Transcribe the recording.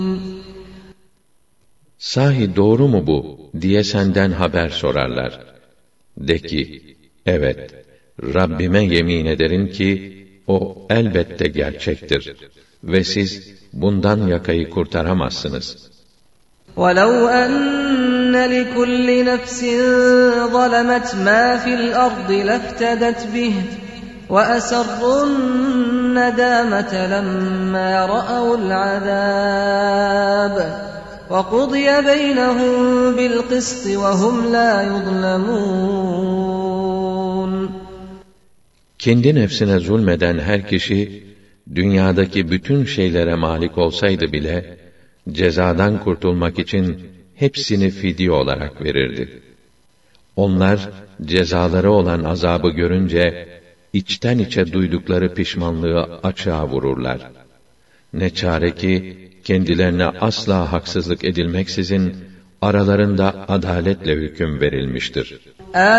Sahi doğru mu bu diye senden haber sorarlar. De ki, evet, Rabbime yemin ederim ki, o elbette gerçektir ve siz bundan yakayı kurtaramazsınız. وَلَوْ أَنَّ لِكُلِّ نَفْسٍ ظَلَمَتْ مَا فِي الْأَرْضِ لَافْتَدَتْ بِهِ وَأَسَرُّوا النَّدَامَةَ لَمَّا رَأَوُا الْعَذَابَ وَقُضِيَ بَيْنَهُم بِالْقِسْطِ وَهُمْ لَا يُظْلَمُونَ. Kendi nefsine zulmeden her kişi, dünyadaki bütün şeylere malik olsaydı bile, cezadan kurtulmak için hepsini fidye olarak verirdi. Onlar, cezaları olan azabı görünce, içten içe duydukları pişmanlığı açığa vururlar. Ne çare ki, kendilerine asla haksızlık edilmeksizin, aralarında adaletle hüküm verilmiştir.